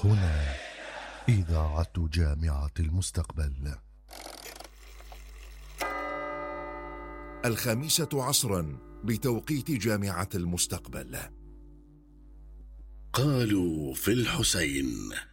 هنا إذاعة جامعة المستقبل. 5:00 بتوقيت جامعة المستقبل. قالوا في الحسين.